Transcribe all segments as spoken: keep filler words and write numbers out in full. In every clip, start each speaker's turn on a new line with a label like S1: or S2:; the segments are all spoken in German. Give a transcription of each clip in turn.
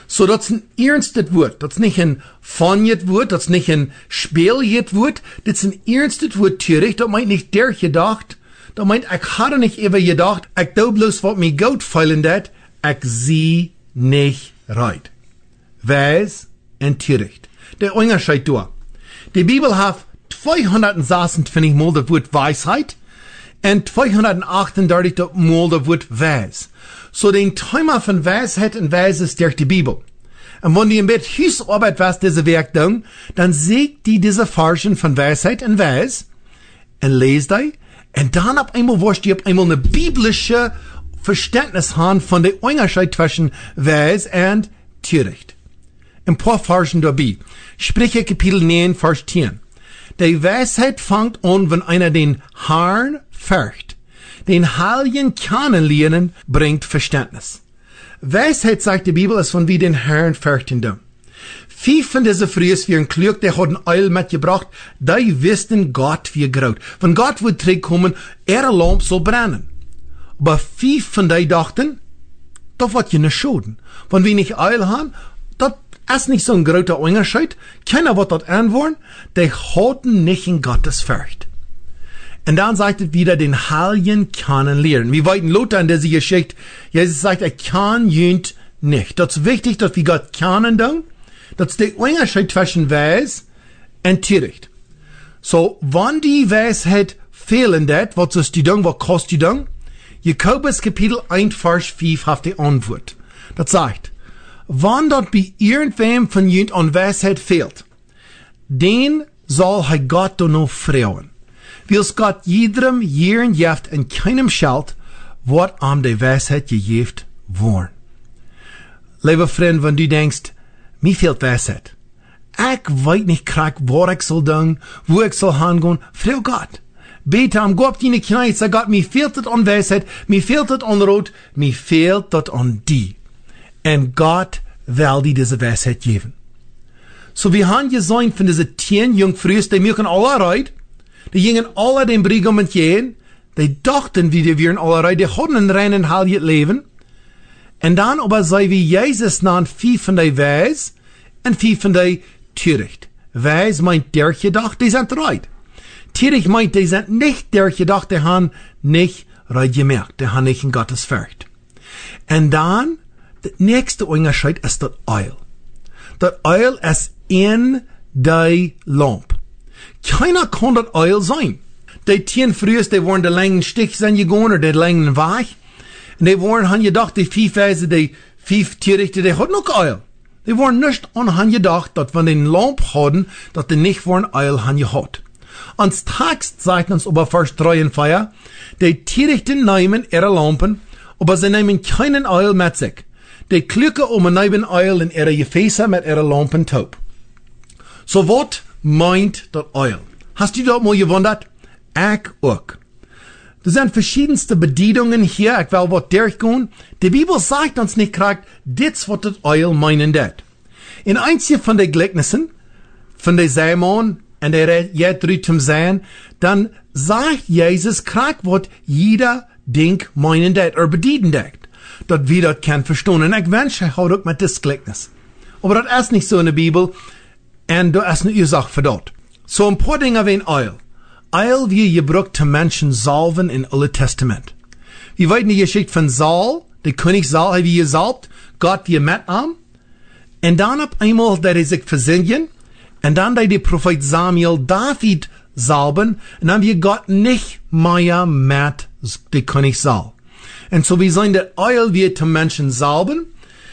S1: So, dat is een ernstig woord. Dat is niet een vanjet woord, dat is niet een speeljet woord. Dit is een ernstig woord terug. Dat meint niet der gedacht. Dat meint, ik had er niet even gedacht. Ik doe bloos wat mij goed feilen dat. Ik zie niet right. Wijs en terug. Der Unterschied da. Die Bibel hat zweihundertsechsundvierzig Mal das Wort Weisheit und zweihundertachtunddreißig Mal das Wort Weis. So den Thema von Weisheit und Weis ist durch die Bibel. Und wenn die im Bett Hausarbeit was diese Werk tun, dann seht die diese Versen von Weisheit und Weis und lest die und dann auf einmal wirst du auf einmal eine biblische Verständnis haben von der Unterschied zwischen Weis und Töricht. Ein paar Versen dabei. Sprüche Kapitel neun, Vers zehn. Die Weisheit fängt an, wenn einer den Herrn fürcht. Den Heiligen kennenlernen bringt Verständnis. Weisheit, sagt die Bibel, ist von wie den Herrn fürchten da. Viele von diesen Frühs wären klug, die hatten Öl mitgebracht, die wussten Gott wie groß. Wenn Gott wird zurückkommen, ihre Lampe soll brennen. Aber viele von die dachten, das wird ja nicht schaden. Wenn wir nicht Öl haben, das ist nicht so ein großer Unterschied. Keiner wird das anwollen. Die hatten nicht in Gottes Furcht. Und dann sagt es wieder, den Heiligen kennenlernen. Wir weiten Lothar in dieser Geschichte. Jesus sagt, er kann jünt nicht. Das ist wichtig, dass wir Gott kennen dann. Das ist der Unterschied zwischen Weis und Töricht. So, wenn die Weisheit fehlen dat, was ist die dann, was kostet die dann? Jakobus Kapitel eins, Vers fünf hat die Antwort. Das sagt, wenn dort bei irgendwem von jünt an Weisheit fehlt, den soll hij Gott doch noch freuen. Wils Gott jedem jeden jeft in keinem Schalt, wat am de Weisheit gejeft worden. Lieber Freund, wenn du denkst, mir fehlt Weisheit. Ich weiß nicht krack, was ich soll tun, wo ich soll hingehen, freu Gott. Bete am Gott deine Knie, sag Gott, mir fehlt es an Weisheit, mir fehlt es an Rot, mir fehlt es an die. Und Gott will dir diese Weisheit geben. So wir haben gesehen von diese zehn Jungfrüs, die mögen alle rein, die gingen alle den Brigam entgegen, die dachten, wie die wären alle rein, die hatten ein reinen heiliges Leben. Und dann aber sei wie Jesus nan vier von die Weis und vier von die Töricht. Weis meint der gedacht, die sind rein. Töricht meint, die sind nicht der gedacht, die haben nicht rein gemerkt, die haben nicht in Gottes Furcht. Und dann, der nächste Unterschied ist das Öl. Das Öl ist in die Lampe. Keiner kann das Öl sein. Die zehn früher, die waren der langen Stich sind gegangen, oder der langen Weg. Und die waren, haben gedacht, die fünf Weise, die fünf Törichte, die hatten noch Öl. Die waren nicht an, haben gedacht, dass wenn die eine Lampe hatten, dass die nicht waren Öl haben gehabt. Ans Text sagt uns über Vers drei und vier, die Törichte nehmen ihre Lampen, aber sie nehmen keinen Öl mit sich. Die klukken um een neben Öl in ihre Gefäße mit ihrer Lampen taub. So wat meint das Öl? Hast du das mal gewundert? Ich auch. Das sind verschiedenste Bedienungen hier, ich will was durchgehen. Die Bibel sagt uns nicht korrekt, das was das Öl meinen dat. In einzige von den Gleichnissen, von der Sämann, und der jetzt drüt zum Sein, dann sagt Jesus korrekt, was jeder Ding meinen dat, oder bedienen dat. Dat wir das kann verstehen. Und ich wünsche, ich hau auch mit das Gleichnis. Aber das ist nicht so in der Bibel. Und da ist eine Ursache für das. So ein paar Dinge wie ein Öl. Öl wie gebraucht zu Menschen salven im Alten Testament. Wir weiten die Geschichte von Saul, der König Saul, hat wie gesalbt, Gott wie mit ihm. Und dann ab einmal, der er sich versingen. Und dann der Prophet Samuel David salben. Und dann wir Gott nicht mehr mit der König Saul. Und so wie sein der Öl wird zum Menschen salben.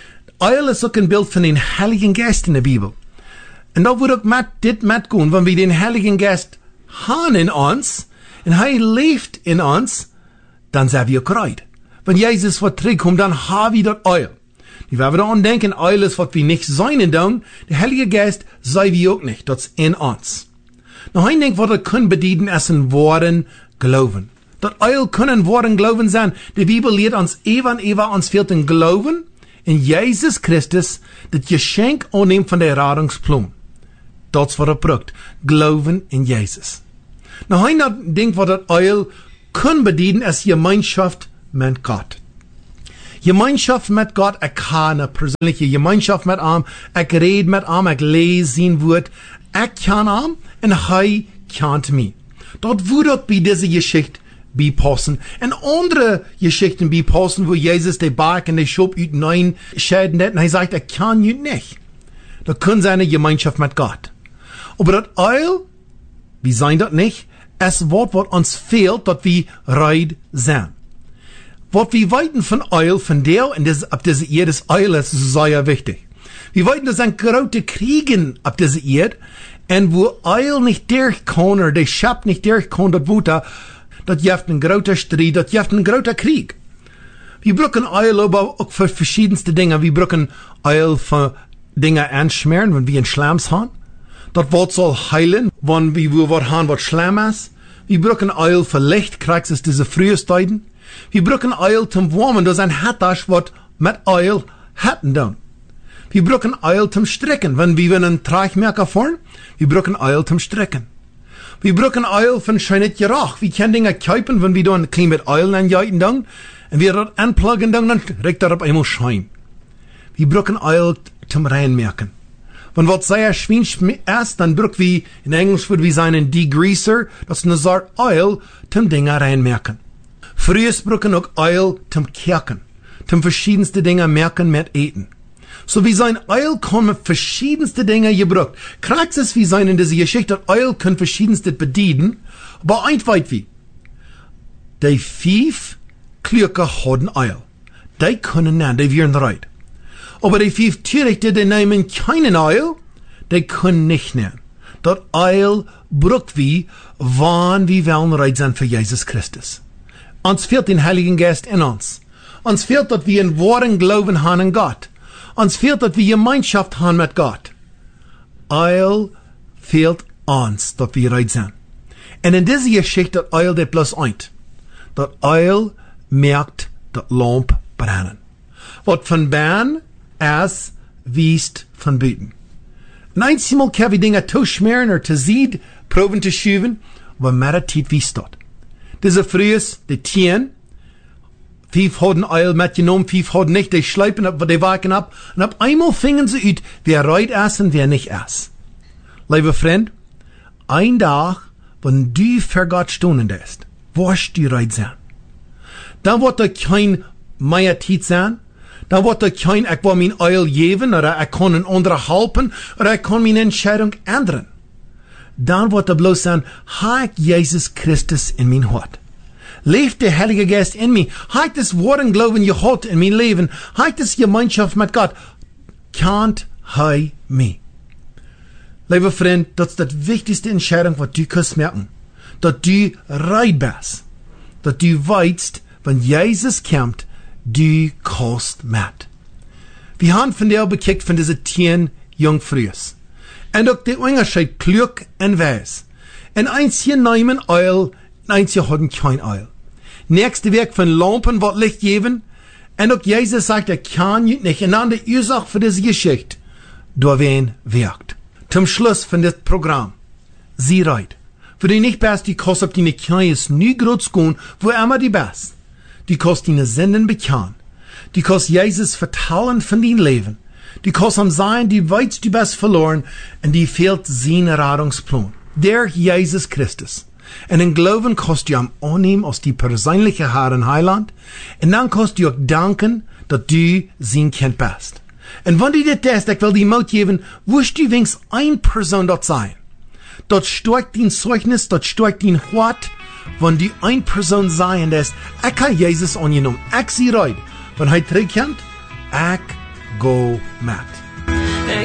S1: Öl ist auch ein Bild von den Heiligen Geist in der Bibel. Und da würde ich mit, dit mitgehen, wenn wir den Heiligen Geist haben in uns, und er lebt in uns, dann sind wir bereit. Wenn Jesus wird zurückkommen, dann haben wir das Öl. Die werden daran denken, Öl ist, was wir nicht sein dann, der Heilige Geist sei wir auch nicht, das ist in uns. Noch ein Ding, was wir können bedienen, ist in Worten Glauben. Das Öl können Worten Glauben sein. Die Bibel lehrt uns, Eva und Eva, uns fehlt ein Glauben in Jesus Christus, das Geschenk annehmen von der Erradungsplan. Das ist, was er braucht. Glauben in Jesus. Noch ein Ding, was das Öl können bedienen, ist Gemeinschaft mit Gott. Gemeinschaft met God, ek kan 'n persoonlike gemeinschaft met hom, ek red met hom, ek lees zijn woord, ek kan hom en hy kent mij. Dat wordt ook bij deze geschichte bijpassen. En andere geschichten bijpassen, wo Jesus die Berg und die Schop uit neun scheiden hat, und er sagt, ich kann you nicht. Da können sie eine Gemeinschaft mit Gott. Aber das Eil, wir sein das nicht, es Wort, was uns fehlt, dass wir reid sind. Was wir weiten von Eil, von der, und das, ab dieser Erde, das Eil ist sehr wichtig. Wir weiten, das sind große Kriegen ab dieser Erde, und wo Eil nicht durchkommt, oder der Schab nicht durchkommt, das Wuta, das jeft ein großer Streit, das jeft ein großer Krieg. Wir brauchen Eil aber auch für verschiedenste Dinge. Wir brauchen Eil für Dinge anschmieren, wenn wir in Schlamms haben. Das Wort soll heilen, wenn wir wo was haben, was Schlamm ist. Wir brauchen Eil für Licht, kriegst es diese Frühesteiten. Wir brauchen Eil zum Warmen, das ist ein Hattasch, was mit Eil hatten dann. Wir brauchen Eil zum Stricken, wenn wir einen Treichmerker fahren. Wir brauchen Eil zum Stricken. Wir brauchen Eil von schönet Gerach. Wir können Dinge kaufen, wenn wir da ein klein mit Eil anjaiten dann, und wir das anpluggen dann, dann regt er auf einmal Schein. Wir brauchen Eil zum Reinmerken. Wenn was sehr schwierig ist, dann brauchen wir, in Englisch würde wir sagen, ein Degreaser, das ist eine Sorte Eil zum Dinge reinmerken. Früher brauchen auch Eil zum Kerken, zum verschiedenste Dinge merken mit Eten. So wie sein Eil kann mit verschiedenste Dinge gebraucht. Kriegst es wie sein in dieser Geschichte, das Eil kann verschiedenste bedienen, aber ein weit wie. Die fünf Klöcke haben Eil. Die können nicht, die werden reit. Aber die fünf Törichte, die nehmen keinen Eil, die können nicht nehmen. Das Eil braucht wie, wann wir wollen reit sein für Jesus Christus. Uns fehlt den Heiligen Geist in uns. Uns fehlt, dass wir in wahren Glauben haben an Gott. Uns fehlt, dass wir Gemeinschaft haben mit Gott. Eil fehlt uns, dass wir reit sind. Und in dieser Geschichte, das Eil der plus eins. Das Eil merkt das Lamp brennen. Was von Bern ist, wiest von Büten. Ein einziges kann wir Dinge zu schmieren oder zu sehen, proben zu schieben, aber mehr Zeit wiest dort. Diese Frühes, die Tien, Fünf haben Eil mitgenommen, fünf haben nicht, die schleipen ab, die waken ab, und ab einmal fingen sie ut, wer reit ist und wer nicht ist. Lieber Freund, ein Tag, wenn du für Gott stunden ist, wirst du reit sein. Dann wird da kein mehr Zeit sein, dann wird da kein, ich will mein Eil geben, oder ich kann einen anderen helfen, oder ich kann meine Entscheidung ändern. Dann wird da bloß sein, hab Jesus Christus in mein Hort. Leeft der Heilige Geist in mir. Hat das Wort und Glauben gehört in mein Leben. Hat das Gemeinschaft mit Gott. Can't he me. Lieber Freund, das ist die wichtigste Entscheidung, was du kannst merken. Dass du reit bist. Dass du weißt, wenn Jesus kommt, du kommst mit. Wir haben von der bekickt von diesen zehn Jungfrühs. Und auch der Unterschied klug und weiß. Und eins hier nehmen Eil, eins hier haben kein Eil. Nächste Werk von Lampen wird Licht geben. Und auch Jesus sagt, er kann nicht. Und dann die Ursache für diese Geschichte, durch wen wirkt. Zum Schluss von das Programm. Sie reit. Für die nicht best, die kostet die Kneis nie groß gehen, wo immer die best. Die kostet die Sünden bekannt. Die kostet Jesus vertrauen von dein Leben. Die kostet am Sein, die weißt du best verloren, und die fehlt sein Rettungsplan. Der Jesus Christus. Und in Glauben kostet du am annehmen aus die persönliche Herren Heiland. Und dann kostet du auch danken, dass du sein Kind bist. Und wenn du das tust, ich will die Mut geben, wirst du wenigstens ein Person dort sein. Dort stärkt dein Zeugnis, dort stärkt dein Wort, wenn du ein Person sein lässt. Ich habe Jesus angenommen. Ich sie reut. Wenn er zurückkommt, ich go mit.